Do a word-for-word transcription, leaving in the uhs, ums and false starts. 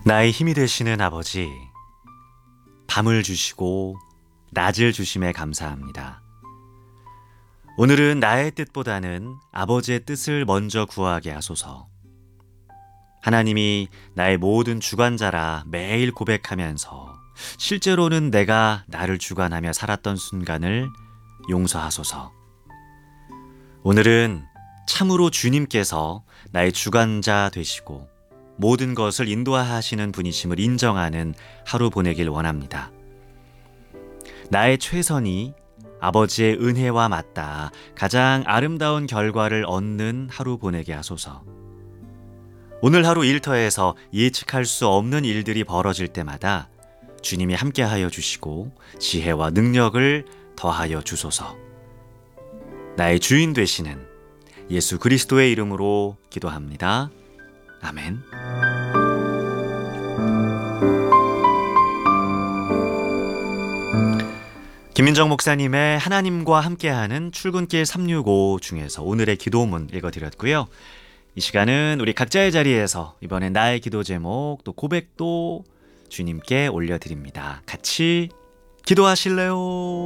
나의 힘이 되시는 아버지, 밤을 주시고 낮을 주심에 감사합니다. 오늘은 나의 뜻보다는 아버지의 뜻을 먼저 구하게 하소서. 하나님이 나의 모든 주관자라 매일 고백하면서 실제로는 내가 나를 주관하며 살았던 순간을 용서하소서. 오늘은 참으로 주님께서 나의 주관자 되시고 모든 것을 인도하시는 분이심을 인정하는 하루 보내길 원합니다. 나의 최선이 아버지의 은혜와 맞닿아 가장 아름다운 결과를 얻는 하루 보내게 하소서. 오늘 하루 일터에서 예측할 수 없는 일들이 벌어질 때마다 주님이 함께하여 주시고 지혜와 능력을 더하여 주소서. 나의 주인 되시는 예수 그리스도의 이름으로 기도합니다. 아멘. 김민정 목사님의 하나님과 함께하는 출근길 삼육오 중에서 오늘의 기도문 읽어드렸고요. 이 시간은 우리 각자의 자리에서 이번엔 나의 기도 제목 또 고백도 주님께 올려드립니다. 같이 기도하실래요?